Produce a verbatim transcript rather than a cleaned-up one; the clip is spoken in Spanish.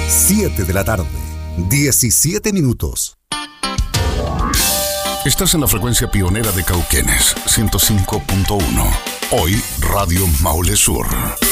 siete de la tarde, diecisiete minutos. Estás en la frecuencia pionera de Cauquenes, ciento cinco punto uno. Hoy, Radio Maule Sur.